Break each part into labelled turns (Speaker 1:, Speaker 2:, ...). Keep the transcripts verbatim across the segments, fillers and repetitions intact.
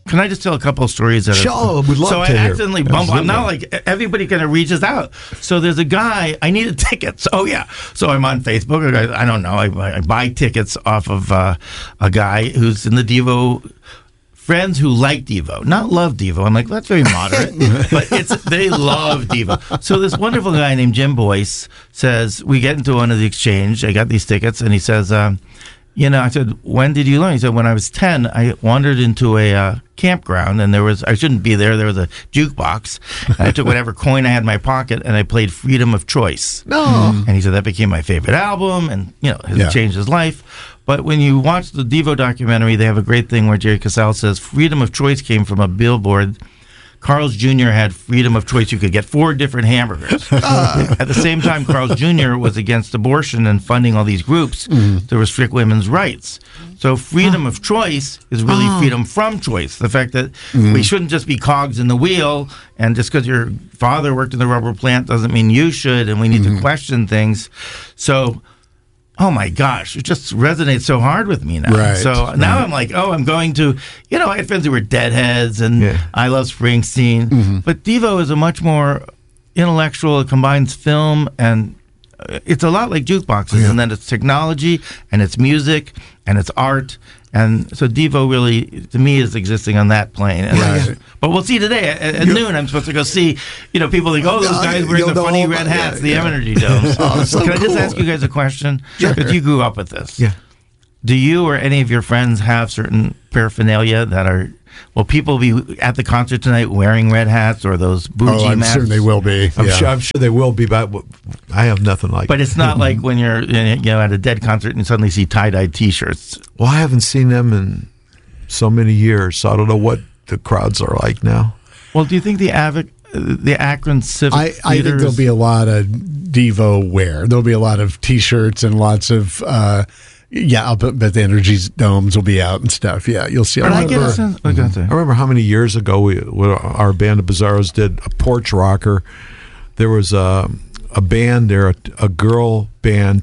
Speaker 1: can I just tell a couple of stories? That
Speaker 2: sure,
Speaker 1: are,
Speaker 2: we'd love
Speaker 1: so
Speaker 2: to
Speaker 1: I
Speaker 2: hear.
Speaker 1: accidentally bumbled. I'm not like everybody kind of reaches out. So there's a guy. I needed tickets. Oh yeah. So I'm on Facebook. I, I don't know. I, I buy tickets off of uh, a guy who's in the Devo. Friends who like Devo, not love Devo. I'm like, that's very moderate, but it's they love Devo. So this wonderful guy named Jim Boyce says, we get into one of the exchange. I got these tickets, and he says, um, you know, I said, when did you learn? He said, when I was ten, I wandered into a uh, campground, and there was, I shouldn't be there, there was a jukebox. I took whatever coin I had in my pocket, and I played Freedom of Choice.
Speaker 2: No.
Speaker 1: And he said, that became my favorite album, and, you know, it
Speaker 3: Yeah.
Speaker 1: changed his life. But when you watch the Devo documentary, they have a great thing where Jerry Casale says freedom of choice came from a billboard. Carl's Junior had freedom of choice. You could get four different hamburgers. Uh. At the same time, Carl's Junior was against abortion and funding all these groups mm. to restrict women's rights. So freedom uh. of choice is really uh. freedom from choice. The fact that mm. we shouldn't just be cogs in the wheel, and just because your father worked in the rubber plant doesn't mean you should, and we need mm. to question things. So... oh my gosh, it just resonates so hard with me now.
Speaker 3: Right,
Speaker 1: so
Speaker 3: right.
Speaker 1: now I'm like, oh, I'm going to, you know, I had friends who were Deadheads and
Speaker 2: Yeah.
Speaker 1: I love Springsteen.
Speaker 3: Mm-hmm.
Speaker 1: But Devo is a much more intellectual, it combines film and uh, it's a lot like jukeboxes.
Speaker 3: Yeah.
Speaker 1: And then it's technology and it's music and it's art. And so Devo really, to me, is existing on that plane. And
Speaker 3: Right.
Speaker 1: But we'll see today at, at noon. I'm supposed to go see, you know, people think, oh, those
Speaker 3: Uh,
Speaker 1: guys wearing
Speaker 3: you'll
Speaker 1: the
Speaker 3: know
Speaker 1: funny
Speaker 3: all
Speaker 1: red
Speaker 3: about-
Speaker 1: hats,
Speaker 3: yeah,
Speaker 1: the
Speaker 3: yeah.
Speaker 1: Energy Domes.
Speaker 3: Oh, so
Speaker 1: Can I just
Speaker 3: cool.
Speaker 1: ask you guys a question?
Speaker 3: Sure.
Speaker 1: Because you grew up with this.
Speaker 2: Yeah.
Speaker 1: Do you or any of your friends have certain paraphernalia that are, will people be at the concert tonight wearing red hats or those bougie
Speaker 3: Oh, I'm
Speaker 1: masks?
Speaker 3: certain they will be.
Speaker 2: I'm
Speaker 3: yeah.
Speaker 2: sure. I'm sure they will be, but I have nothing like.
Speaker 1: But it's not like when you're, you know, at a Dead concert and you suddenly see tie-dyed T-shirts.
Speaker 2: Well, I haven't seen them in so many years, so I don't know what the crowds are like now.
Speaker 1: Well, do you think the Avic, the Akron Civic
Speaker 3: I, I think
Speaker 1: Theaters-
Speaker 3: there'll be a lot of Devo wear. There'll be a lot of T-shirts and lots of, uh, yeah, I'll bet, bet the Energy Domes will be out and stuff. Yeah, you'll see.
Speaker 1: But I
Speaker 3: lot
Speaker 1: get
Speaker 3: of-
Speaker 1: a sense. I got
Speaker 2: I remember how many years ago we, when our band of Bizarros did a porch rocker. There was a a band there, a, a girl band,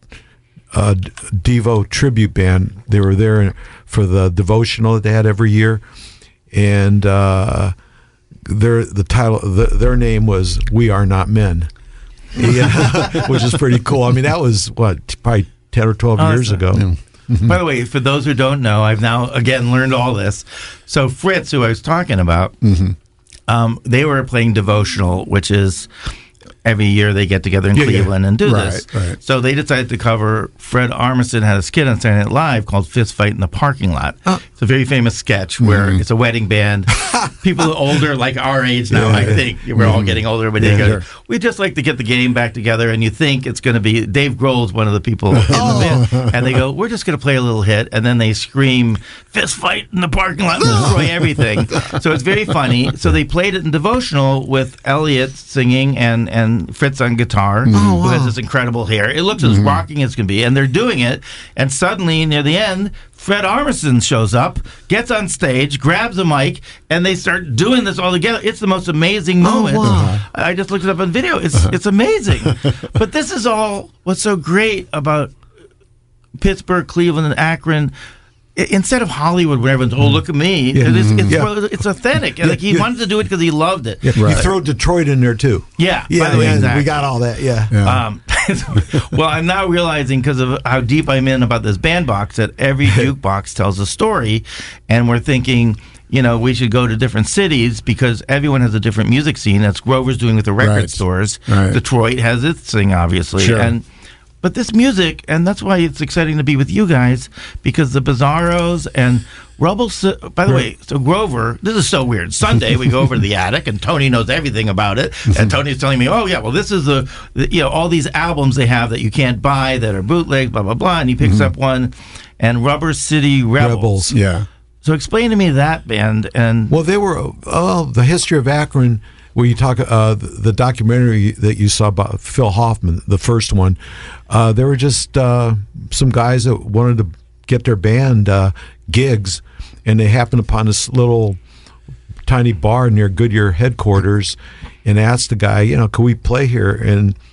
Speaker 2: a Devo tribute band. They were there for the devotional that they had every year, and uh, their the title, the, their name was "We Are Not Men," yeah, which is pretty cool. I mean, that was what probably ten or twelve
Speaker 1: Oh,
Speaker 2: years
Speaker 1: that's
Speaker 2: ago.
Speaker 3: Yeah.
Speaker 1: By the way, for those who don't know, I've now again learned all this. So Fritz, who I was talking about,
Speaker 3: Mm-hmm.
Speaker 1: um, they were playing devotional, which is every year they get together in
Speaker 3: Yeah, yeah.
Speaker 1: Cleveland and do
Speaker 3: Right,
Speaker 1: this.
Speaker 3: right.
Speaker 1: So they decided to cover. Fred Armisen had a skit on Saturday Night Live called "Fist Fight in the Parking Lot."
Speaker 2: Oh.
Speaker 1: It's a very famous sketch where
Speaker 3: Mm-hmm.
Speaker 1: it's a wedding band. People older, like our age now,
Speaker 3: Yeah,
Speaker 1: I
Speaker 3: yeah.
Speaker 1: think we're all getting older, but they
Speaker 3: Yeah,
Speaker 1: go,
Speaker 3: sure.
Speaker 1: we just like to get the game back together, and you think it's going to be Dave Grohl's one of the people in
Speaker 3: Oh.
Speaker 1: the band, and they go, we're just going to play a little hit, and then they scream, fist fight in the parking lot, and destroy everything. So it's very funny. So they played it in devotional with Elliot singing and, and Fritz on guitar,
Speaker 3: Mm-hmm.
Speaker 1: who has this incredible hair. It looks as rocking as can be, and they're doing it, and suddenly near the end, Fred Armisen shows up, gets on stage, grabs a mic, and they start doing this all together. It's the most amazing moment.
Speaker 2: wow.
Speaker 1: I just looked it up on video. It's it's amazing. But this is all what's so great about Pittsburgh, Cleveland, and Akron. I- Instead of Hollywood, where everyone's, oh, look at me.
Speaker 2: Yeah.
Speaker 1: It's, it's,
Speaker 2: Yeah.
Speaker 1: well, it's authentic. And like he
Speaker 2: Yeah.
Speaker 1: wanted to do it because he loved it.
Speaker 2: Yeah.
Speaker 3: Right.
Speaker 2: You throw Detroit in there too.
Speaker 1: Yeah,
Speaker 2: Yeah,
Speaker 1: by the way,
Speaker 2: yeah,
Speaker 1: exactly.
Speaker 2: we got all that. Yeah.
Speaker 3: Yeah.
Speaker 1: Um, well, I'm now realizing because of how deep I'm in about this band box that every jukebox tells a story, and we're thinking, you know, we should go to different cities because everyone has a different music scene. That's Grover's doing with the record
Speaker 3: Right.
Speaker 1: stores.
Speaker 3: Right.
Speaker 1: Detroit has its thing, obviously,
Speaker 3: Sure.
Speaker 1: and. But this music, and that's why it's exciting to be with you guys, because the Bizarros and Rubble. By the way, so Grover, this is so weird. Sunday we go over to the attic, and Tony knows everything about it. And Tony's telling me, "Oh yeah, well this is the, the you know all these albums they have that you can't buy that are bootleg, blah blah blah." And he picks up one, and Rubber City Rebels.
Speaker 2: Rebels.
Speaker 3: yeah.
Speaker 1: So explain to me that band and
Speaker 2: Well, they were oh the history of Akron. Where you talk uh, the, the documentary that you saw about Phil Hoffman, the first one, uh, they were just uh, some guys that wanted to get their band uh, gigs, and they happened upon this little tiny bar near Goodyear headquarters, and asked the guy, you know, can we play here? And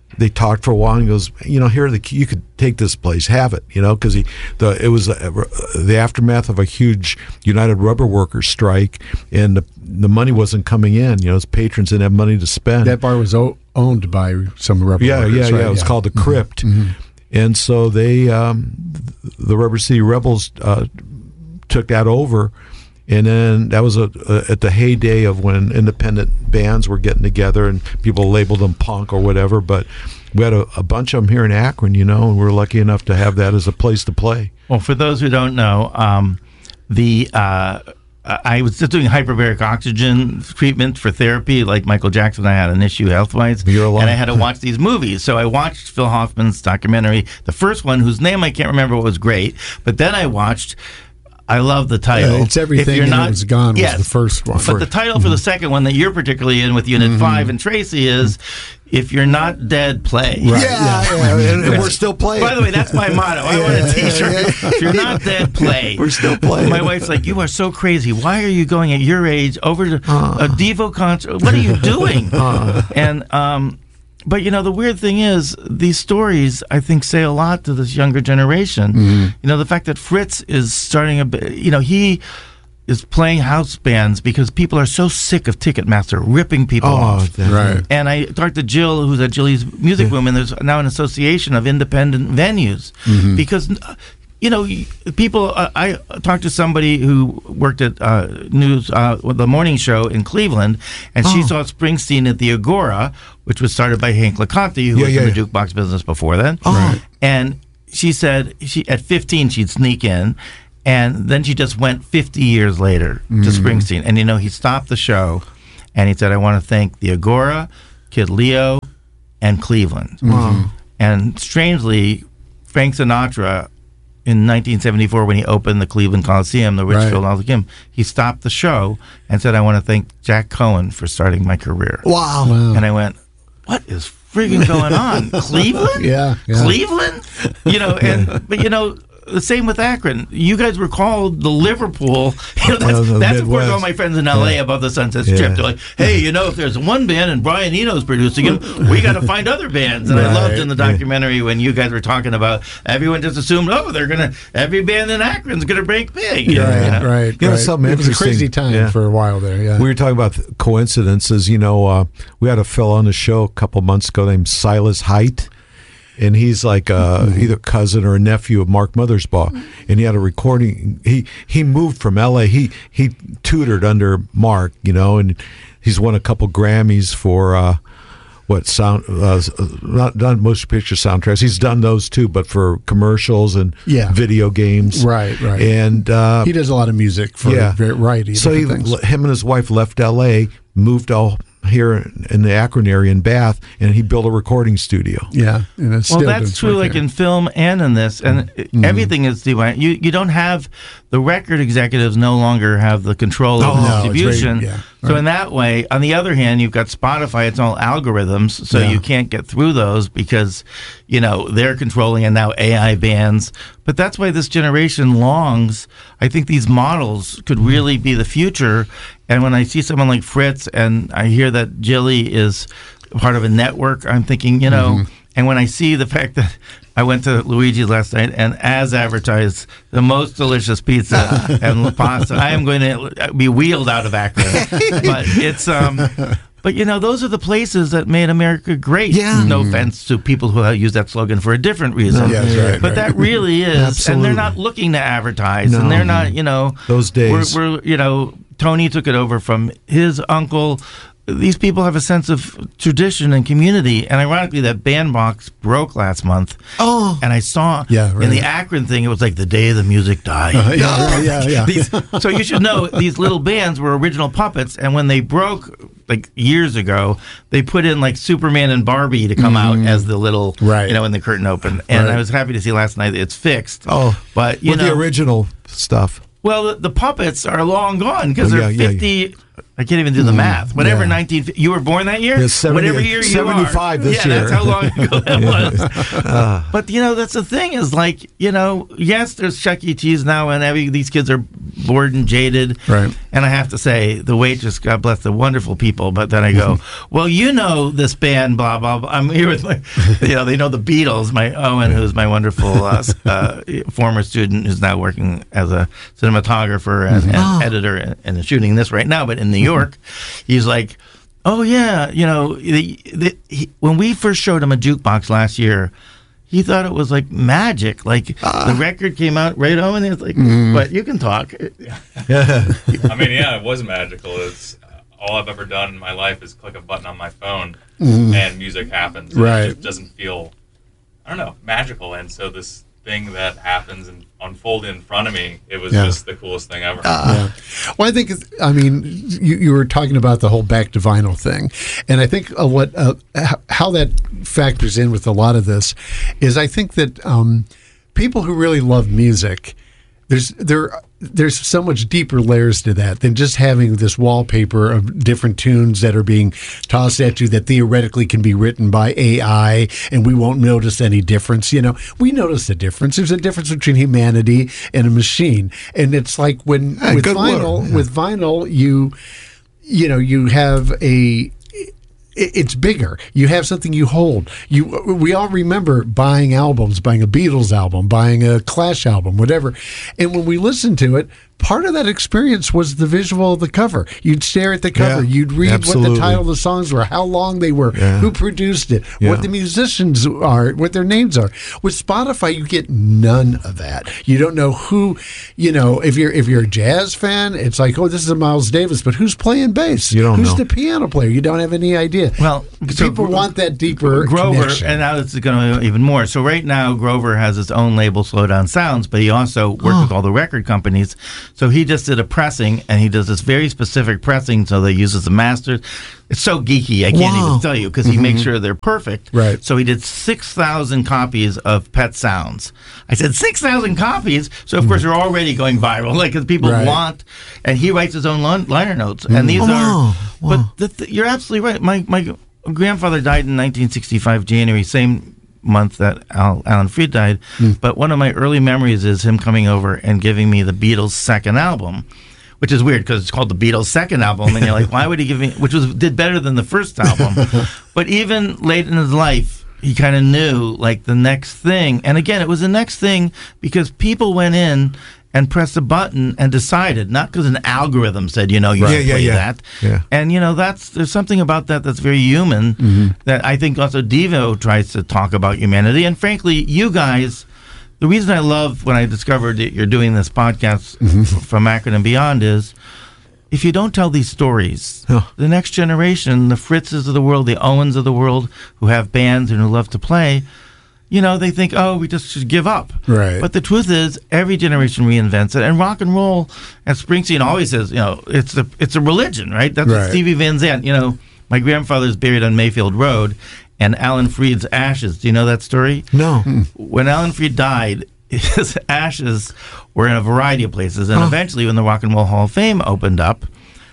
Speaker 2: they talked for a while, and he goes, you know, here are the you could take this place, have it, you know, because he the it was uh, the aftermath of a huge United Rubber Workers strike, and the the money wasn't coming in. You know, his patrons didn't have money to spend.
Speaker 3: That bar was o- owned by some rubber
Speaker 2: yeah,
Speaker 3: workers.
Speaker 2: yeah,
Speaker 3: right?
Speaker 2: yeah. It was
Speaker 3: yeah.
Speaker 2: called the Crypt, mm-hmm. and so they um, the Rubber City Rebels uh, took that over. And then that was a, a, at the heyday of when independent bands were getting together and people labeled them punk or whatever. But we had a, a bunch of them here in Akron, you know, and we were lucky enough to have that as a place to play.
Speaker 1: Well, for those who don't know, um, the uh, I was just doing hyperbaric oxygen treatment for therapy, like Michael Jackson. I had an issue health-wise,
Speaker 2: You're alive.
Speaker 1: and I had to watch these movies. So I watched Phil Hoffman's documentary, the first one, whose name I can't remember, was great. But then I watched... I love the title.
Speaker 3: Uh, it's Everything
Speaker 1: If you're
Speaker 3: and
Speaker 1: not,
Speaker 3: It Was Gone was
Speaker 1: yes,
Speaker 3: the first one.
Speaker 1: But the title for the second one that you're particularly in with Unit mm-hmm. five and Tracy is If You're Not Dead, Play.
Speaker 2: Right. Yeah, yeah. yeah. And, and we're still playing.
Speaker 1: By the way, that's my motto. I want a t-shirt. Yeah, yeah. If you're not dead, play.
Speaker 2: We're still playing.
Speaker 1: My wife's like, you are so crazy. Why are you going at your age over to uh. a Devo concert? What are you doing? Uh. And... um But, you know, the weird thing is, these stories, I think, say a lot to this younger generation. Mm-hmm. You know, the fact that Fritz is starting a, you know, he is playing house bands because people are so sick of Ticketmaster ripping people
Speaker 2: oh,
Speaker 1: off.
Speaker 3: Right.
Speaker 1: And I talked to Jill, who's at Jilly's Music yeah. Room, and there's now an association of independent venues. Mm-hmm. Because... You know, people. Uh, I talked to somebody who worked at uh, news, uh, the morning show in Cleveland, and oh. she saw Springsteen at the Agora, which was started by Hank LaConte, who
Speaker 2: yeah,
Speaker 1: was
Speaker 2: yeah,
Speaker 1: in the
Speaker 2: yeah.
Speaker 1: jukebox business before then.
Speaker 2: Oh. Right.
Speaker 1: And she said she at fifteen she'd sneak in, and then she just went fifty years later mm. to Springsteen. And you know, he stopped the show, and he said, "I want to thank the Agora, Kid Leo, and Cleveland."
Speaker 2: Mm-hmm.
Speaker 1: And strangely, Frank Sinatra, in nineteen seventy-four, when he opened the Cleveland Coliseum, the Richfield
Speaker 3: right.
Speaker 1: Coliseum, he stopped the show and said, "I want to thank Jack Cohen for starting my career."
Speaker 2: Wow.
Speaker 3: wow.
Speaker 1: And I went, what is friggin' going on? Cleveland?
Speaker 3: Yeah, yeah.
Speaker 1: Cleveland? You know, and but you know, the same with Akron. You guys were called the Liverpool. You know, that's,
Speaker 2: well,
Speaker 1: that's of course all my friends in L A yeah. above the Sunset Strip. Yeah. They're like, hey, you know, if there's one band and Brian Eno's producing it, we got to find other bands. And right. I loved in the documentary yeah. when you guys were talking about everyone just assumed, oh, they're gonna every band in Akron's gonna break big.
Speaker 3: Yeah,
Speaker 1: right,
Speaker 3: you know? right.
Speaker 2: You know,
Speaker 3: right.
Speaker 2: something
Speaker 3: it was a
Speaker 2: interesting.
Speaker 3: crazy time
Speaker 2: yeah.
Speaker 3: for a while there. Yeah,
Speaker 2: we were talking about coincidences. You know, uh, we had a fellow on the show a couple months ago named Silas Height. And he's like uh, mm-hmm. either cousin or a nephew of Mark Mothersbaugh. And he had a recording. He he moved from L A. He he tutored under Mark, you know, and he's won a couple Grammys for uh, what sound uh, not not motion picture soundtracks. He's done those too, but for commercials and
Speaker 3: yeah.
Speaker 2: video games.
Speaker 3: Right, right.
Speaker 2: And uh,
Speaker 3: he does a lot of music for
Speaker 2: yeah.
Speaker 3: a variety of
Speaker 2: so he,
Speaker 3: things.
Speaker 2: him and his wife left L A, moved all here in the Akron area in Bath, and he built a recording studio.
Speaker 3: Yeah, and it's
Speaker 1: well,
Speaker 3: still
Speaker 1: that's true. Like
Speaker 3: there.
Speaker 1: in film and in this, and mm-hmm. everything is divine. You you don't have the record executives no longer have the control of
Speaker 3: oh,
Speaker 1: the
Speaker 3: no,
Speaker 1: distribution.
Speaker 3: Very, yeah,
Speaker 1: so
Speaker 3: right.
Speaker 1: in that way, on the other hand, you've got Spotify. It's all algorithms, so
Speaker 3: yeah.
Speaker 1: you can't get through those because you know they're controlling, and now A I bands. But that's why this generation longs. I think these models could really be the future. And when I see someone like Fritz and I hear that Jilly is part of a network, I'm thinking, you know, mm-hmm. and when I see the fact that I went to Luigi's last night and as advertised, the most delicious pizza and pasta, I am going to be wheeled out of Akron. But it's, um, but you know, those are the places that made America great.
Speaker 2: Yeah.
Speaker 1: No offense to people who use that slogan for a different reason.
Speaker 3: Yeah, that's right,
Speaker 1: but
Speaker 3: right.
Speaker 1: that really is,
Speaker 2: Absolutely.
Speaker 1: and they're not looking to advertise,
Speaker 2: No.
Speaker 1: and they're not, you know,
Speaker 2: those days.
Speaker 1: We're, we're you know. Tony took it over from his uncle. These people have a sense of tradition and community. And ironically, that bandbox broke last month.
Speaker 2: Oh.
Speaker 1: And I saw
Speaker 3: yeah, right.
Speaker 1: in the Akron thing, it was like the day the music died.
Speaker 3: Uh, yeah, right, yeah, yeah.
Speaker 1: These, so you should know, these little bands were original puppets. And when they broke, like years ago, they put in like Superman and Barbie to come
Speaker 3: mm-hmm.
Speaker 1: out as the little,
Speaker 3: right.
Speaker 1: you know, when the curtain opened. And
Speaker 3: right.
Speaker 1: I was happy to see last night that it's fixed.
Speaker 2: Oh.
Speaker 1: But, you
Speaker 2: With
Speaker 1: know.
Speaker 2: the original stuff.
Speaker 1: Well, the, the puppets are long gone because
Speaker 2: Oh,
Speaker 1: they're
Speaker 2: yeah, yeah,
Speaker 1: fifty. Yeah. I can't even do the math. Whatever,
Speaker 3: yeah.
Speaker 1: nineteen. You were born that year.
Speaker 2: Yeah, seventy,
Speaker 1: Whatever year you
Speaker 2: seventy-five
Speaker 1: are.
Speaker 2: this
Speaker 1: yeah,
Speaker 2: year.
Speaker 1: that's how long ago that was. uh. But you know, that's the thing is like you know, yes, there's Chuck E. Cheese now, and every these kids are bored and jaded.
Speaker 3: Right.
Speaker 1: And I have to say, the waitress, God bless the wonderful people, but then I go, well, you know this band, blah, blah, blah. I'm here with my, you know, they know the Beatles. My Owen, who's my wonderful uh, uh, former student who's now working as a cinematographer and, and
Speaker 4: Oh.
Speaker 1: editor and, and shooting this right now, but in New York, he's like, oh, yeah, you know, the, the, he, when we first showed him a jukebox last year, he thought it was like magic. Like the record came out right on, and it's like, but you can talk.
Speaker 5: I mean, yeah, it was magical. It's uh, all I've ever done in my life is click a button on my phone, and music happens. And
Speaker 3: Right.
Speaker 5: It just doesn't feel, I don't know, magical. And so this thing that happens and unfolded in front of me, it was
Speaker 3: Yeah.
Speaker 5: just the coolest thing ever.
Speaker 3: Yeah. Well, I think, it's- I mean, you, you were talking about the whole back to vinyl thing. And I think uh, what uh, h- how that factors in with a lot of this is I think that um, people who really love music, there's there there's so much deeper layers to that than just having this wallpaper of different tunes that are being tossed at you that theoretically can be written by A I and we won't notice any difference. You know, we notice a difference. There's a difference between humanity and a machine. And it's like when
Speaker 2: Hey,
Speaker 3: with
Speaker 2: good
Speaker 3: vinyl,
Speaker 2: word. Yeah.
Speaker 3: with vinyl, you, you know, you have a, it- it's bigger. You have something you hold. You we all remember buying albums, buying a Beatles album, buying a Clash album, whatever. And when we listened to it, part of that experience was the visual of the cover. You'd stare at the cover.
Speaker 2: Yeah,
Speaker 3: You'd read what
Speaker 2: absolutely.
Speaker 3: the title of the songs were, how long they were,
Speaker 2: Yeah.
Speaker 3: who produced it,
Speaker 2: Yeah.
Speaker 3: what the musicians are, what their names are. With Spotify, you get none of that. You don't know who, you know, if you're if you're a jazz fan, it's like, oh, this is a Miles Davis, but who's playing bass?
Speaker 2: You don't
Speaker 3: Who's
Speaker 2: know.
Speaker 3: the piano player? You don't have any idea.
Speaker 1: Well, so
Speaker 3: people
Speaker 1: Gro-
Speaker 3: want that deeper
Speaker 1: Grover,
Speaker 3: connection.
Speaker 1: and now it's going to even more. So right now, Grover has his own label, Slow Down Sounds, but he also works with all the record companies. So he just did a pressing, and he does this very specific pressing, so they uses the masters. It's so geeky, I can't
Speaker 4: Wow.
Speaker 1: even tell you, because he makes sure they're perfect.
Speaker 3: Right.
Speaker 1: So he did six thousand copies of Pet Sounds. I said, six thousand copies? So, of course, they're already going viral, like, because people
Speaker 3: Right.
Speaker 1: want, and he writes his own lin- liner notes. And these
Speaker 4: Oh,
Speaker 1: are,
Speaker 4: wow.
Speaker 1: but
Speaker 4: Wow.
Speaker 1: the th- you're absolutely right. My, my grandfather died in nineteen sixty-five, January, same month that Al, Alan Freed died. But one of my early memories is him coming over and giving me the Beatles' second album, which is weird because it's called the Beatles' second album, and you're like, why would he give me? Which was did better than the first album. But even late in his life, he kind of knew like the next thing. And again, it was the next thing because people went in and pressed a button and decided, not because an algorithm said, you know, you
Speaker 2: Right.
Speaker 1: should
Speaker 2: Yeah,
Speaker 1: play
Speaker 2: yeah, yeah.
Speaker 1: that.
Speaker 2: Yeah.
Speaker 1: And you know, that's there's something about that that's very human. That I think also Devo tries to talk about humanity. And frankly, you guys. The reason I love when I discovered that you're doing this podcast from Akron and beyond is if you don't tell these stories,
Speaker 2: Yeah.
Speaker 1: the next generation, the Fritzes of the world, the Owens of the world, who have bands and who love to play, you know, they think, oh, we just should give up.
Speaker 3: Right.
Speaker 1: But the truth is, every generation reinvents it. And rock and roll, as Springsteen always says, you know, it's a, it's a religion, right? That's
Speaker 3: Right.
Speaker 1: what Stevie Van Zandt, you know, my grandfather's buried on Mayfield Road, and Alan Freed's ashes. Do you know that story?
Speaker 2: No.
Speaker 1: When Alan Freed died, his ashes were in a variety of places, and eventually, when the Rock and Roll Hall of Fame opened up,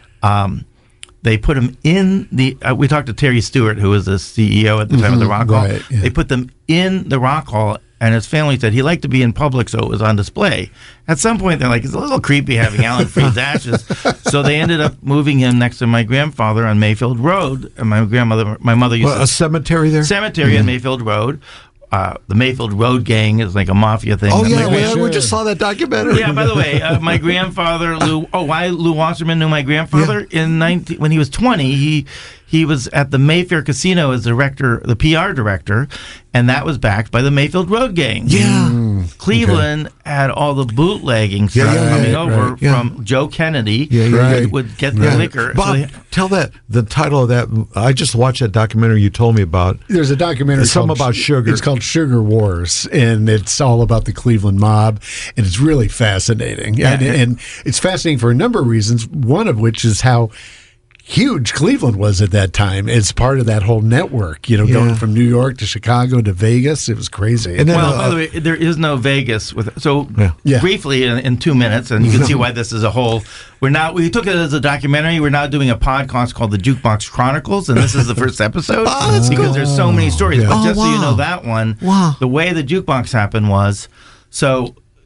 Speaker 1: um, they put him in the. Uh, we talked to Terry Stewart, who was the C E O at the time of the Rock Hall.
Speaker 3: right, yeah.
Speaker 1: They put them in the Rock Hall, and his family said he liked to be in public, so it was on display. At some point, they're like, it's a little creepy having Alan Freed's ashes, so they ended up moving him next to my grandfather on Mayfield Road, and my grandmother, my mother used
Speaker 2: Well,
Speaker 1: to
Speaker 2: a cemetery there?
Speaker 1: cemetery on Mayfield Road. Uh, the Mayfield Road Gang is like a mafia thing.
Speaker 2: Oh,
Speaker 1: that
Speaker 2: yeah,
Speaker 1: my
Speaker 2: we,
Speaker 1: grand-
Speaker 2: we just saw that documentary.
Speaker 1: yeah. By the way, uh, my grandfather Lou. Oh, why Lou Wasserman knew my grandfather in nineteen when he was twenty. He he was at the Mayfair Casino as the director, the P R director, and that was backed by the Mayfield Road Gang.
Speaker 4: Yeah.
Speaker 1: Cleveland had all the bootlegging stuff
Speaker 2: Yeah,
Speaker 1: coming
Speaker 2: right,
Speaker 1: over
Speaker 2: right, yeah.
Speaker 1: from Joe Kennedy.
Speaker 2: Yeah, yeah,
Speaker 3: Right.
Speaker 1: who would get the
Speaker 2: Yeah.
Speaker 1: liquor.
Speaker 2: Bob,
Speaker 1: So they-
Speaker 2: tell that the title of that. I just watched that documentary you told me about.
Speaker 3: There's a documentary
Speaker 2: There's something
Speaker 3: called-
Speaker 2: about sugar.
Speaker 3: It's called Sugar Wars, and it's all about the Cleveland mob, and it's really fascinating. and,
Speaker 1: Yeah.
Speaker 3: and it's fascinating for a number of reasons, one of which is how huge Cleveland was at that time. It's part of that whole network, you know,
Speaker 2: Yeah.
Speaker 3: going from New York to Chicago to Vegas. It was crazy.
Speaker 2: And then,
Speaker 1: well,
Speaker 2: uh,
Speaker 1: by the way, there is no Vegas with so
Speaker 2: Yeah.
Speaker 3: Yeah.
Speaker 1: briefly in, in two minutes, and you can see why this is a whole. We're now we took it as a documentary. We're now doing a podcast called the Jukebox Chronicles, and this is the first episode
Speaker 4: Oh, that's
Speaker 1: because
Speaker 4: cool.
Speaker 1: there's so many stories.
Speaker 3: Yeah.
Speaker 1: But
Speaker 4: Oh,
Speaker 1: just so you
Speaker 4: wow.
Speaker 1: know, that one,
Speaker 4: Wow.
Speaker 1: the way the jukebox happened was so.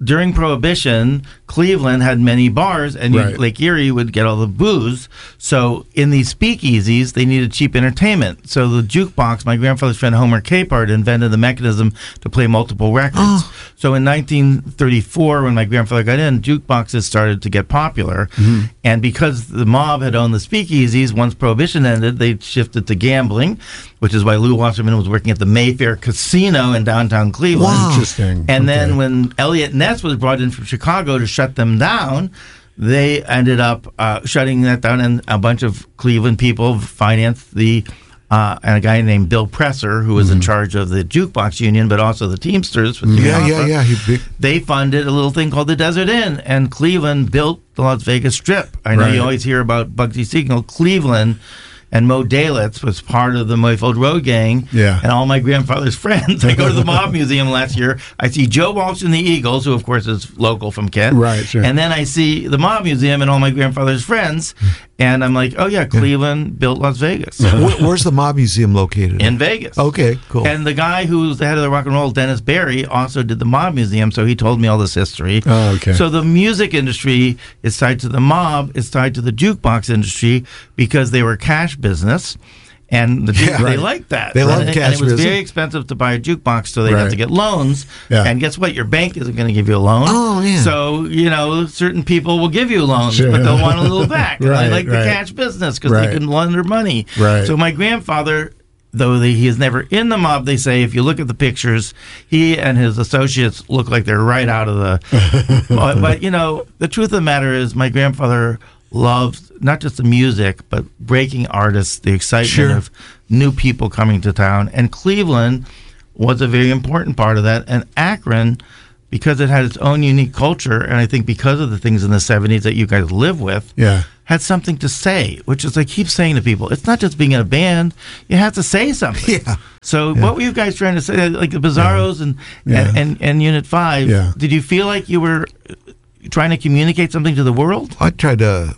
Speaker 1: during Prohibition, Cleveland had many bars, and you,
Speaker 3: Right.
Speaker 1: Lake Erie would get all the booze. So in these speakeasies, they needed cheap entertainment. So the jukebox, my grandfather's friend Homer Capehart invented the mechanism to play multiple records. So in nineteen thirty-four, when my grandfather got in, jukeboxes started to get popular. And because the mob had owned the speakeasies, once Prohibition ended, they shifted to gambling, which is why Lou Wasserman was working at the Mayfair Casino in downtown Cleveland.
Speaker 3: Wow. Interesting.
Speaker 1: And then
Speaker 3: Okay.
Speaker 1: when Elliot Ness was brought in from Chicago to shut them down, they ended up uh, shutting that down, and a bunch of Cleveland people financed the, uh, and a guy named Bill Presser, who was
Speaker 3: Mm-hmm.
Speaker 1: in charge of the jukebox union, but also the Teamsters. With the
Speaker 2: Yeah, yeah,
Speaker 1: opera.
Speaker 2: yeah. He big,
Speaker 1: They funded a little thing called the Desert Inn, and Cleveland built the Las Vegas Strip. I know
Speaker 3: Right.
Speaker 1: you always hear about Bugsy Siegel. Cleveland and Mo Dalitz was part of the Mayfield Road Gang.
Speaker 3: Yeah.
Speaker 1: And all my grandfather's friends. I go to the Mob Museum last year. I see Joe Walsh and the Eagles, who of course is local from Kent.
Speaker 3: Right, sure.
Speaker 1: And then I see the Mob Museum and all my grandfather's friends, and I'm like, oh yeah, Cleveland built Las Vegas.
Speaker 2: Where, where's the Mob Museum located?
Speaker 1: In Vegas.
Speaker 2: Okay, cool.
Speaker 1: And the guy who's the head of the rock and roll, Dennis Barry, also did the Mob Museum, so he told me all this history.
Speaker 3: Oh, okay.
Speaker 1: So the music industry is tied to the mob, is tied to the jukebox industry because they were cash business. And the,
Speaker 2: Yeah,
Speaker 1: they
Speaker 2: right.
Speaker 1: liked that.
Speaker 2: They loved
Speaker 1: and,
Speaker 2: cash
Speaker 1: and it was
Speaker 2: business.
Speaker 1: very expensive to buy a jukebox, so they
Speaker 3: Right.
Speaker 1: had to get loans.
Speaker 3: Yeah.
Speaker 1: And guess what? Your bank isn't going to give you a loan.
Speaker 2: Oh, yeah.
Speaker 1: So, you know, certain people will give you loans,
Speaker 3: Sure.
Speaker 1: but they'll want a little back. And
Speaker 3: Right,
Speaker 1: I like
Speaker 3: right.
Speaker 1: the cash business because
Speaker 3: Right.
Speaker 1: they can launder money.
Speaker 3: Right.
Speaker 1: So my grandfather, though they, he is never in the mob, they say if you look at the pictures, he and his associates look like they're right out of the. but, but, you know, the truth of the matter is my grandfather loved not just the music, but breaking artists, the excitement
Speaker 2: Sure.
Speaker 1: of new people coming to town. And Cleveland was a very important part of that. And Akron, because it had its own unique culture, and I think because of the things in the seventies that you guys live with,
Speaker 3: Yeah.
Speaker 1: had something to say, which is I keep saying to people, it's not just being in a band, you have to say something.
Speaker 2: Yeah.
Speaker 1: So what were you guys trying to say? Like the Bizarros and,
Speaker 3: Yeah.
Speaker 1: and, and, and Unit five,
Speaker 3: Yeah.
Speaker 1: did you feel like you were trying to communicate something to the world?
Speaker 2: I tried to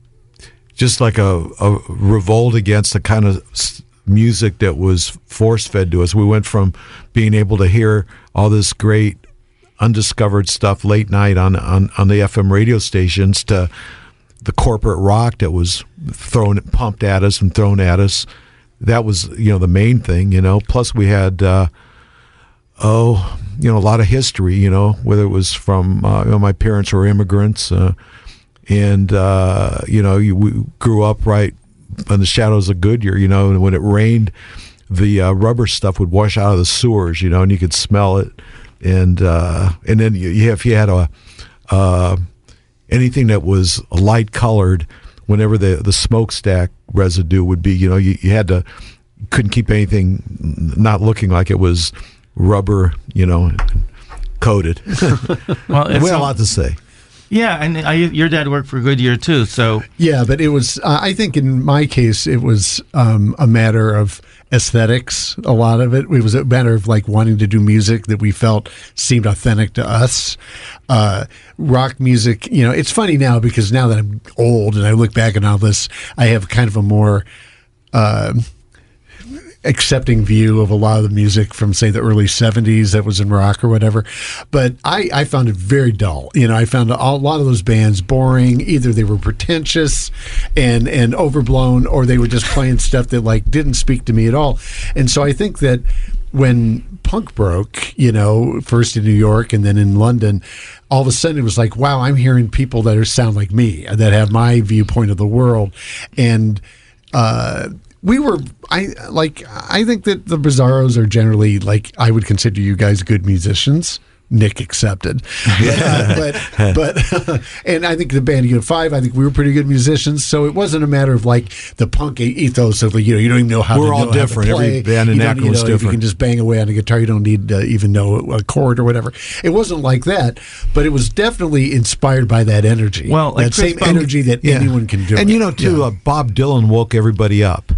Speaker 2: just like a, a revolt against the kind of s- music that was force fed to us. We went from being able to hear all this great undiscovered stuff late night on, on, on the F M radio stations to the corporate rock that was thrown, pumped at us and thrown at us. That was, you know, the main thing, you know. Plus we had, uh, oh, you know, a lot of history, you know, whether it was from, uh, you know, my parents were immigrants, uh, and, uh, you know, you, we grew up right in the shadows of Goodyear, you know, and when it rained, the uh, rubber stuff would wash out of the sewers, you know, and you could smell it. And uh, and then you, you if you had a uh, anything that was light colored, whenever the the smokestack residue would be, you know, you, you had to couldn't keep anything not looking like it was rubber, you know, coated.
Speaker 1: Well,
Speaker 2: We had a lot to say.
Speaker 1: yeah, and I, your dad worked for Goodyear too, so
Speaker 3: Yeah, but it was, uh, I think in my case, it was um, a matter of aesthetics. A lot of it. It was a matter of like wanting to do music that we felt seemed authentic to us. Uh, rock music, you know, it's funny now because now that I'm old and I look back on all this, I have kind of a more uh, accepting view of a lot of the music from, say, the early seventies that was in rock or whatever. But I, I found it very dull. You know, I found a, a lot of those bands boring. Either they were pretentious and, and overblown, or they were just playing stuff that, like, didn't speak to me at all. And so I think that when punk broke, you know, first in New York and then in London, all of a sudden it was like, wow, I'm hearing people that are sound like me, that have my viewpoint of the world. And, uh, we were, I like, I think that the Bizarros are generally, like, I would consider you guys good musicians, Nick accepted. But, uh, but, but and I think the band Unit five, I think we were pretty good musicians. So it wasn't a matter of like the punk ethos of, like, you know, you don't even know how
Speaker 2: We're
Speaker 3: to
Speaker 2: all
Speaker 3: know how to
Speaker 2: different. Every
Speaker 3: play.
Speaker 2: band in
Speaker 3: You don't-
Speaker 2: Akron
Speaker 3: you
Speaker 2: was
Speaker 3: know, if You
Speaker 2: different.
Speaker 3: can just bang away on a guitar. You don't need to even know a chord or whatever. It wasn't like that, but it was definitely inspired by that energy.
Speaker 1: Well, like
Speaker 3: that
Speaker 1: Chris
Speaker 3: same
Speaker 1: Bump-
Speaker 3: energy that
Speaker 2: Yeah.
Speaker 3: anyone can do.
Speaker 2: And
Speaker 3: it.
Speaker 2: you know, too,
Speaker 3: Yeah.
Speaker 2: uh, Bob Dylan woke everybody up.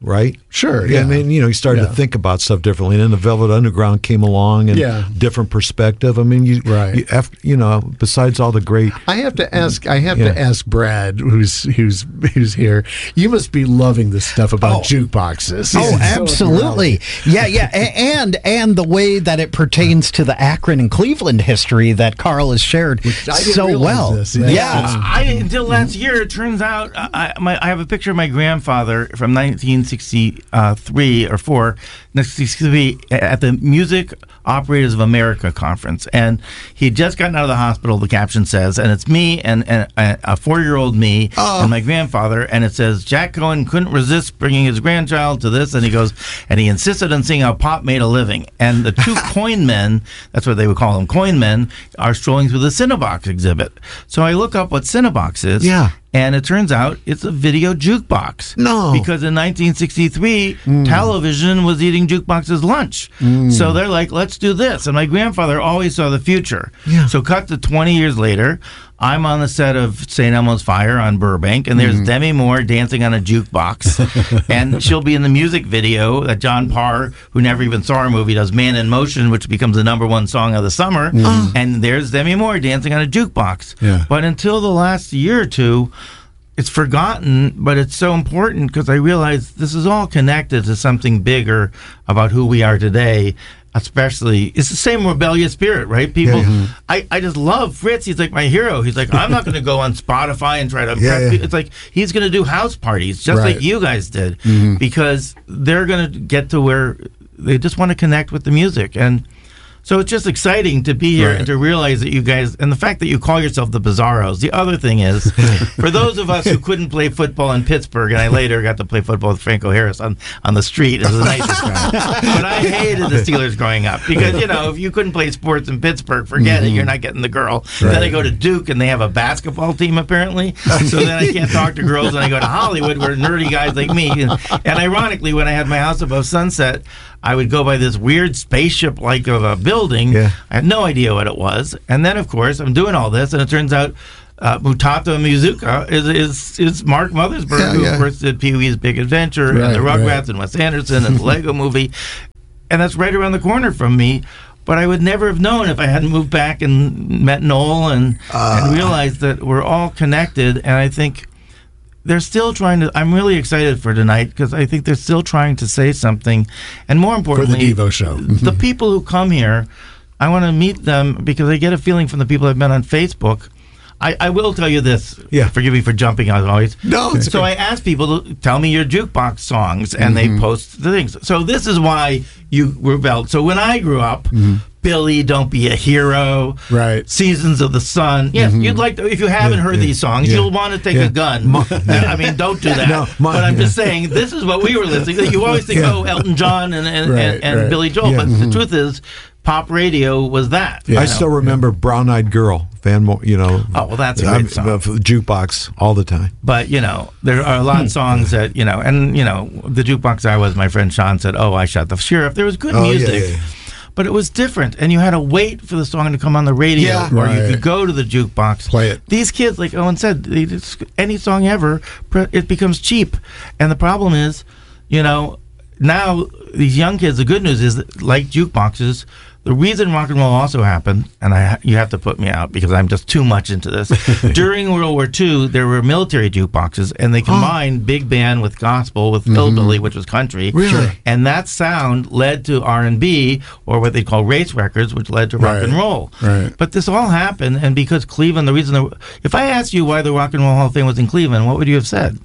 Speaker 2: right?
Speaker 3: Sure,
Speaker 2: Yeah.
Speaker 3: yeah.
Speaker 2: I mean, you know, you started
Speaker 3: Yeah.
Speaker 2: to think about stuff differently, and then the Velvet Underground came along, and
Speaker 3: Yeah.
Speaker 2: different perspective. I mean, you,
Speaker 3: Right.
Speaker 2: you, after, you know, besides all the great,
Speaker 3: I have to ask. I have
Speaker 2: Yeah.
Speaker 3: to ask Brad, who's who's who's here. You must be loving this stuff about
Speaker 4: Oh.
Speaker 3: jukeboxes.
Speaker 4: Oh,
Speaker 3: Yeah, so
Speaker 4: absolutely. Yeah, yeah. A- And and the way that it pertains to the Akron and Cleveland history that Carl has shared
Speaker 3: I didn't
Speaker 4: so
Speaker 3: realize
Speaker 4: well.
Speaker 3: this. Yeah.
Speaker 4: Yeah.
Speaker 1: I until last year. It turns out I, my, I have a picture of my grandfather from nineteen sixty-three or four, nineteen sixty-three at the Music Operators of America conference, and he'd just gotten out of the hospital. The caption says, and it's me and, and a, a four-year-old me and my grandfather, and it says Jack Cohen couldn't resist bringing his grandchild to this, and he goes, and he insisted on seeing how pop made a living. And the two coin men, that's what they would call them, coin men, are strolling through the Cinebox exhibit. So I look up what Cinebox is.
Speaker 2: Yeah.
Speaker 1: And it turns out it's a video jukebox.
Speaker 2: No.
Speaker 1: Because in nineteen sixty-three,
Speaker 3: Mm.
Speaker 1: television was eating jukeboxes lunch. So they're like, let's do this. And my grandfather always saw the future.
Speaker 2: Yeah.
Speaker 1: So cut to twenty years later, I'm on the set of Saint Elmo's Fire on Burbank, and there's
Speaker 3: Mm-hmm.
Speaker 1: Demi Moore dancing on a jukebox. And she'll be in the music video that John Parr, who never even saw our movie, does Man in Motion, which becomes the number one song of the summer. And there's Demi Moore dancing on a jukebox.
Speaker 3: Mm-hmm. Yeah.
Speaker 1: But until the last year or two, it's forgotten, but it's so important because I realize this is all connected to something bigger about who we are today. Especially, it's the same rebellious spirit, right? People, I, I just love Fritz. He's like my hero. He's like, I'm not going to go on Spotify and try to.
Speaker 2: Yeah,
Speaker 1: impress
Speaker 2: yeah.
Speaker 1: you. It's like he's going to do house parties just
Speaker 3: Right.
Speaker 1: like you guys did, because they're going to get to where they just want to connect with the music. And so it's just exciting to be here
Speaker 3: Right.
Speaker 1: and to realize that you guys, and the fact that you call yourself the Bizarros. The other thing is, for those of us who couldn't play football in Pittsburgh, and I later got to play football with Franco Harris on, on the street, it was the nicest guy. But I hated the Steelers growing up because, you know, if you couldn't play sports in Pittsburgh, forget it, you're not getting the girl. Then I go to Duke and they have a basketball team apparently, so then I can't talk to girls, and I go to Hollywood where nerdy guys like me. And, and ironically, when I had my house above Sunset, I would go by this weird spaceship like of a building.
Speaker 2: Yeah.
Speaker 1: I had no idea what it was. And then, of course, I'm doing all this, and it turns out uh, Mutato Mizuka is, is is Mark Mothersbaugh,
Speaker 2: Yeah,
Speaker 1: who,
Speaker 2: yeah.
Speaker 1: of course, did Pee-wee's Big Adventure
Speaker 3: Right,
Speaker 1: and the Rugrats
Speaker 3: right.
Speaker 1: and Wes Anderson and the Lego movie. And that's right around the corner from me. But I would never have known if I hadn't moved back and met Noel and,
Speaker 2: Uh.
Speaker 1: and realized that we're all connected. And I think they're still trying to. I'm really excited for tonight because I think they're still trying to say something, and more
Speaker 3: For the
Speaker 1: importantly,
Speaker 3: Devo show.
Speaker 1: the people who come here, I want to meet them because I get a feeling from the people I've met on Facebook. I, I will tell you this.
Speaker 2: Yeah.
Speaker 1: Forgive me for jumping out always.
Speaker 2: No, it's
Speaker 1: So
Speaker 2: okay.
Speaker 1: I ask people to tell me your jukebox songs, and they post the things. So this is why you rebelled. So when I grew up, Billy, Don't Be a Hero,
Speaker 3: Right.
Speaker 1: Seasons of the Sun. Yes, you'd like to, if you haven't
Speaker 2: Yeah,
Speaker 1: heard
Speaker 2: yeah,
Speaker 1: these songs,
Speaker 2: yeah.
Speaker 1: you'll want to take
Speaker 2: Yeah.
Speaker 1: a gun. I mean, don't do that.
Speaker 2: No, my-
Speaker 1: but I'm just
Speaker 2: yeah.
Speaker 1: saying, this is what we were listening to. You always think,
Speaker 2: Yeah.
Speaker 1: oh, Elton John and, and,
Speaker 3: Right,
Speaker 1: and, and
Speaker 3: right.
Speaker 1: Billy Joel.
Speaker 2: Yeah.
Speaker 1: But the truth is, pop radio was that.
Speaker 3: Yeah.
Speaker 2: I
Speaker 1: you know?
Speaker 2: still remember Brown Eyed Girl, Van Mo, you know.
Speaker 1: Oh, well, that's a
Speaker 2: I'm-
Speaker 1: great song.
Speaker 2: uh, Jukebox all the time.
Speaker 1: But, you know, there are a lot of songs that, you know, and, you know, the jukebox I was, my friend Sean said, oh, I shot the sheriff. There was good
Speaker 2: Oh, yeah,
Speaker 1: music.
Speaker 2: yeah, yeah.
Speaker 1: But it was different, and you had to wait for the song to come on the radio,
Speaker 2: Yeah.
Speaker 1: or you
Speaker 3: Right.
Speaker 1: could go to the jukebox.
Speaker 3: Play it.
Speaker 1: These kids, like Owen said, they just, any song ever, pre- it becomes cheap. And the problem is, you know, now these young kids, the good news is that, like jukeboxes, the reason rock and roll also happened, and I you have to put me out because I'm just too much into this. During World War Two, there were military jukeboxes, and they combined big band with gospel with hillbilly, which was country.
Speaker 2: Really? Sure.
Speaker 1: And that sound led to R and B, or what they call race records, which led to rock
Speaker 3: Right.
Speaker 1: and roll.
Speaker 3: Right.
Speaker 1: But this all happened, and because Cleveland, the reason, the, if I asked you why the Rock and Roll Hall of Fame was in Cleveland, what would you have said?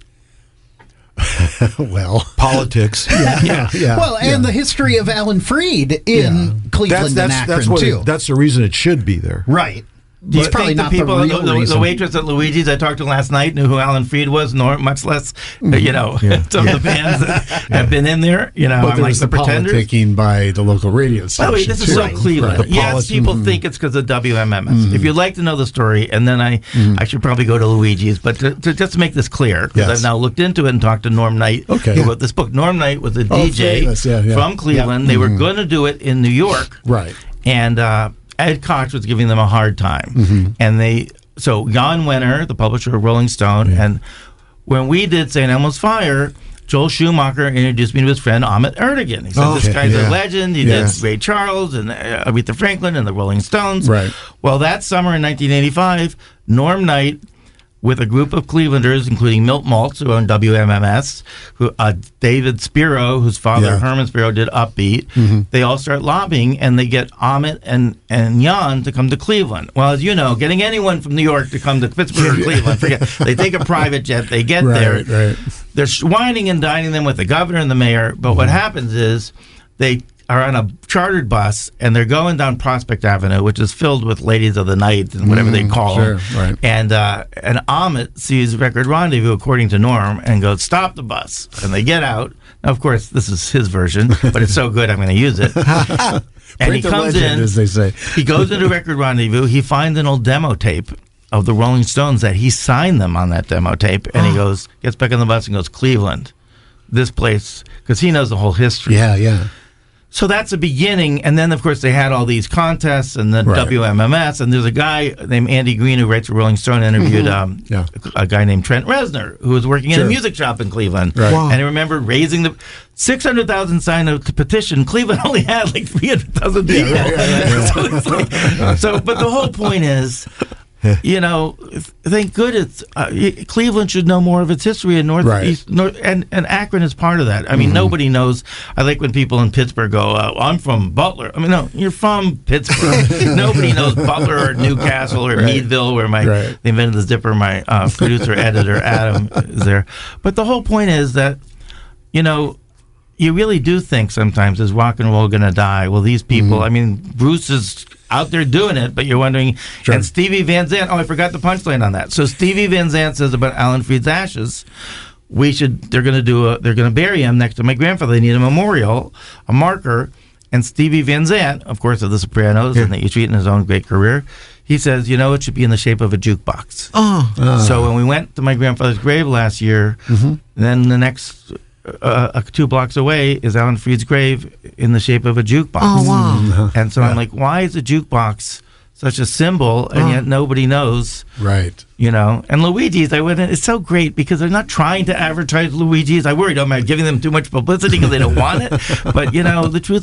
Speaker 3: Well,
Speaker 2: Politics.
Speaker 3: yeah, yeah.
Speaker 4: Well, and the history of Alan Freed in Cleveland
Speaker 2: That's that's
Speaker 4: and Akron
Speaker 2: that's what
Speaker 4: too.
Speaker 2: it, that's the reason it should be there.
Speaker 4: right.
Speaker 1: Do you
Speaker 4: He's probably
Speaker 1: think
Speaker 4: not
Speaker 1: the people,
Speaker 4: the
Speaker 1: the,
Speaker 4: real
Speaker 1: the,
Speaker 4: reason.
Speaker 1: the waitress at Luigi's I talked to last night knew who Alan Freed was, nor much less, uh, you know,
Speaker 2: Yeah.
Speaker 1: some of the bands that have been in there. You know,
Speaker 3: but
Speaker 1: I'm
Speaker 3: there
Speaker 1: like
Speaker 3: was
Speaker 1: the
Speaker 3: the
Speaker 1: Pretenders.
Speaker 3: politicking by the local radio
Speaker 1: By
Speaker 3: station.
Speaker 1: the way, this is
Speaker 3: too.
Speaker 1: so Cleveland.
Speaker 3: Right.
Speaker 1: Yes,
Speaker 2: polit-
Speaker 1: people think it's because of W M M S. If you'd like to know the story, and then I, I should probably go to Luigi's, but to, to just make this clear, because
Speaker 3: Yes.
Speaker 1: I've now looked into it and talked to Norm Knight,
Speaker 3: Okay.
Speaker 1: who wrote this book. Norm Knight was a
Speaker 3: Oh,
Speaker 1: D J
Speaker 3: famous, yeah, yeah.
Speaker 1: from Cleveland. They were going to do it in New York,
Speaker 3: Right.
Speaker 1: and uh, Ed Koch was giving them a hard time, and they. So Jan Wenner, the publisher of Rolling Stone, and when we did Saint Elmo's Fire, Joel Schumacher introduced me to his friend Ahmet Ertegun. He said,
Speaker 3: Oh,
Speaker 1: this
Speaker 3: okay,
Speaker 1: guy's
Speaker 3: yeah.
Speaker 1: a legend. He
Speaker 3: Yes.
Speaker 1: did Ray Charles and uh, Aretha Franklin and the Rolling Stones.
Speaker 3: Right.
Speaker 1: Well, that summer in nineteen eighty-five, Norm Knight, with a group of Clevelanders, including Milt Maltz, who owned W M M S, who, uh, David Spiro, whose father,
Speaker 3: Yeah.
Speaker 1: Herman Spiro, did Upbeat.
Speaker 3: Mm-hmm.
Speaker 1: They all start lobbying, and they get Ahmet and, and Jan to come to Cleveland. Well, as you know, getting anyone from New York to come to Pittsburgh or Cleveland, forget. They take a private jet, they get there.
Speaker 3: Right, right.
Speaker 1: They're whining and dining them with the governor and the mayor, but what happens is they are on a chartered bus, and they're going down Prospect Avenue, which is filled with ladies of the night and whatever they call
Speaker 3: sure,
Speaker 1: them.
Speaker 3: right.
Speaker 1: And uh, and Ahmet sees Record Rendezvous, according to Norm, and goes, stop the bus. And they get out. Now, of course, this is his version, but it's so good I'm going to use it. And
Speaker 3: Break
Speaker 1: he
Speaker 3: the
Speaker 1: comes
Speaker 3: legend,
Speaker 1: in,
Speaker 3: as they say.
Speaker 1: he goes into Record Rendezvous, he finds an old demo tape of the Rolling Stones that he signed them on that demo tape, and he goes, gets back on the bus and goes, Cleveland, this place, because he knows the whole history.
Speaker 3: Yeah, yeah.
Speaker 1: So that's the beginning, and then of course they had all these contests and the
Speaker 3: Right.
Speaker 1: W M M S, and there's a guy named Andy Green who writes for Rolling Stone interviewed um,
Speaker 3: Yeah.
Speaker 1: a, a guy named Trent Reznor who was working in
Speaker 3: Sure.
Speaker 1: a music shop in Cleveland,
Speaker 3: Right. Wow.
Speaker 1: and I remember raising the six hundred thousand signed a petition. Cleveland only had like three hundred thousand people. so, it's like, so, but the whole point is, you know, thank goodness uh, Cleveland should know more of its history in Northeast,
Speaker 3: Right.
Speaker 1: North, and, and Akron is part of that. I mean, nobody knows. I like when people in Pittsburgh go, uh, I'm from Butler. I mean, no, you're from Pittsburgh. Nobody knows Butler or Newcastle or
Speaker 3: Right.
Speaker 1: Meadville, where my
Speaker 3: Right.
Speaker 1: they invented the zipper. My uh, producer, editor, Adam, is there. But the whole point is that, you know, you really do think sometimes, is rock and roll going to die? Well, these people, I mean, Bruce is out there doing it, but you're wondering.
Speaker 3: Sure.
Speaker 1: And Stevie Van Zandt, oh, I forgot the punchline on that. So Stevie Van Zandt says about Alan Freed's ashes, we should, they're going to do a, they're going to bury him next to my grandfather. They need a memorial, a marker. And Stevie Van Zandt, of course, of The Sopranos, and that you treat in his own great career, he says, you know, it should be in the shape of a jukebox.
Speaker 2: Oh.
Speaker 1: So when we went to my grandfather's grave last year, then the next uh, uh, two blocks away is Alan Freed's grave in the shape of a jukebox.
Speaker 2: Oh, wow.
Speaker 1: And so I'm like, why is a jukebox such a symbol, and yet nobody knows?
Speaker 3: Right.
Speaker 1: You know, and Luigi's, I went in, it's so great because they're not trying to advertise Luigi's. I worried, am I giving them too much publicity because they don't want it? But, you know, the truth